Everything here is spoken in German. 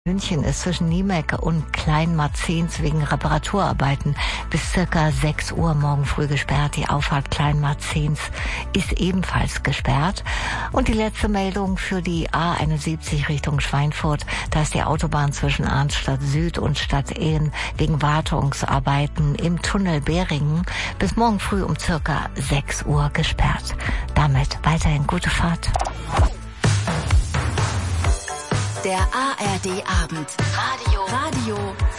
München ist zwischen Niemek und Kleinmarzens wegen Reparaturarbeiten bis circa 6 Uhr morgen früh gesperrt. Die Auffahrt Kleinmarzens ist ebenfalls gesperrt. Und die letzte Meldung für die A71 Richtung Schweinfurt. Da ist die Autobahn zwischen Arnstadt Süd und Stadtehen wegen Wartungsarbeiten im Tunnel Beringen bis morgen früh um circa 6 Uhr gesperrt. Damit weiterhin gute Fahrt. Der ARD Abend. Radio